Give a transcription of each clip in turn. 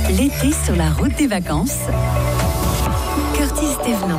L'été sur la route des vacances. Curtis Thévenot.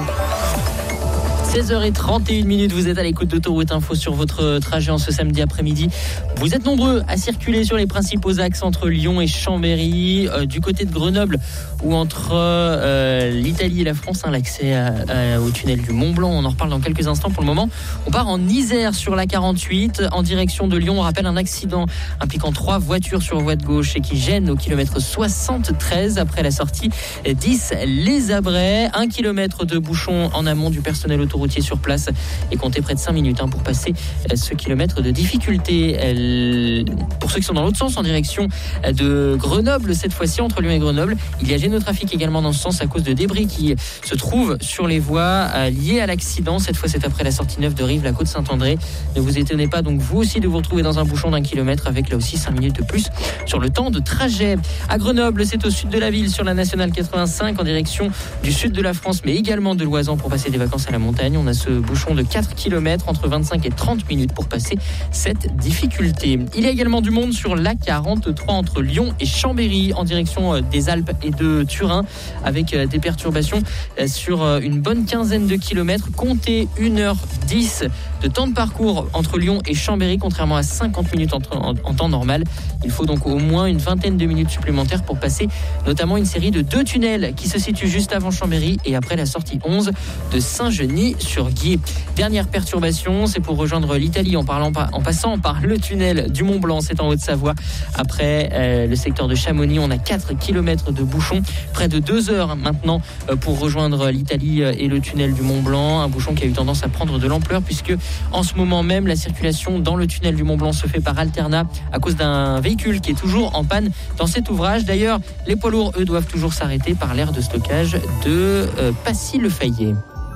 16h31, vous êtes à l'écoute d'Autoroute Info sur votre trajet en ce samedi après-midi. Vous êtes nombreux à circuler sur les principaux axes entre Lyon et Chambéry, du côté de Grenoble ou entre l'Italie et la France, l'accès au tunnel du Mont-Blanc. On en reparle dans quelques instants. Pour le moment, on part en Isère sur la 48 en direction de Lyon. On rappelle un accident impliquant 3 voitures sur voie de gauche et qui gêne au kilomètre 73 après la sortie 10 Les Abrets. 1 kilomètre de bouchon en amont du personnel autoroutier sur place et comptez près de 5 minutes pour passer ce kilomètre de difficulté. Pour ceux qui sont dans l'autre sens, en direction de Grenoble, cette fois-ci entre Lyon et Grenoble, il y a gêne au trafic également dans ce sens à cause de débris qui se trouvent sur les voies liés à l'accident. Cette fois, c'est après la sortie 9 de Rive, la côte Saint-André. Ne vous étonnez pas donc vous aussi de vous retrouver dans un bouchon d'1 kilomètre avec là aussi 5 minutes de plus sur le temps de trajet. À Grenoble, c'est au sud de la ville sur la nationale 85 en direction du sud de la France, mais également de l'Oisans pour passer des vacances à la montagne. On a ce bouchon de 4 km entre 25 et 30 minutes pour passer cette difficulté. Il y a également du monde sur l'A43 entre Lyon et Chambéry en direction des Alpes et de Turin avec des perturbations sur une bonne quinzaine de kilomètres. Comptez 1h10 de temps de parcours entre Lyon et Chambéry contrairement à 50 minutes en temps normal. Il faut donc au moins une vingtaine de minutes supplémentaires pour passer notamment une série de 2 tunnels qui se situent juste avant Chambéry et après la sortie 11 de Saint-Genis-sur-Guiers. Dernière perturbation, c'est pour rejoindre l'Italie en passant par le tunnel du Mont-Blanc, c'est en Haute-Savoie. Après le secteur de Chamonix, on a 4 km de bouchons, près de 2 heures maintenant pour rejoindre l'Italie et le tunnel du Mont-Blanc. Un bouchon qui a eu tendance à prendre de l'ampleur puisque en ce moment même, la circulation dans le tunnel du Mont-Blanc se fait par alternat à cause d'un véhicule qui est toujours en panne dans cet ouvrage. D'ailleurs, les poids lourds, eux, doivent toujours s'arrêter par l'aire de stockage de Passy-le-Fayet.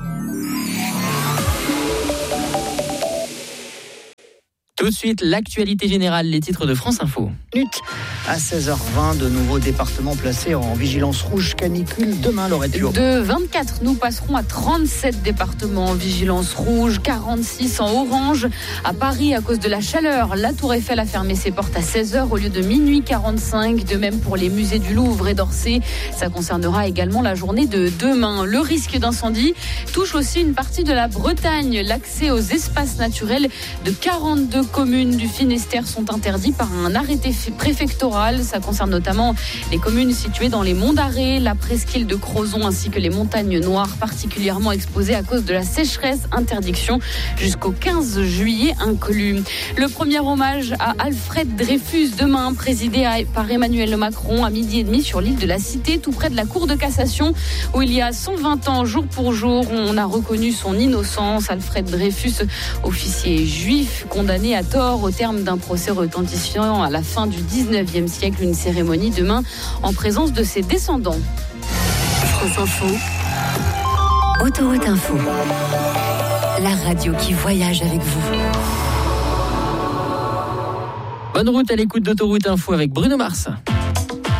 Tout de suite, l'actualité générale, les titres de France Info. À 16h20, de nouveaux départements placés en vigilance rouge canicule. Demain, Laurette Turgot. De 24, nous passerons à 37 départements en vigilance rouge, 46 en orange. À Paris, à cause de la chaleur, la Tour Eiffel a fermé ses portes à 16h au lieu de minuit 45. De même pour les musées du Louvre et d'Orsay. Ça concernera également la journée de demain. Le risque d'incendie touche aussi une partie de la Bretagne. L'accès aux espaces naturels de 42 communes du Finistère sont interdits par un arrêté préfectoral. Ça concerne notamment les communes situées dans les monts d'Arrée, la presqu'île de Crozon ainsi que les montagnes noires particulièrement exposées à cause de la sécheresse. Interdiction jusqu'au 15 juillet inclus. Le premier hommage à Alfred Dreyfus demain, présidé par Emmanuel Macron à 12h30 sur l'île de la Cité, tout près de la Cour de cassation où il y a 120 ans, jour pour jour, on a reconnu son innocence. Alfred Dreyfus, officier juif, condamné à tort au terme d'un procès retentissant à la fin du 19e siècle. Une cérémonie demain en présence de ses descendants. France Info. Autoroute Info. La radio qui voyage avec vous. Bonne route à l'écoute d'Autoroute Info avec Bruno Mars.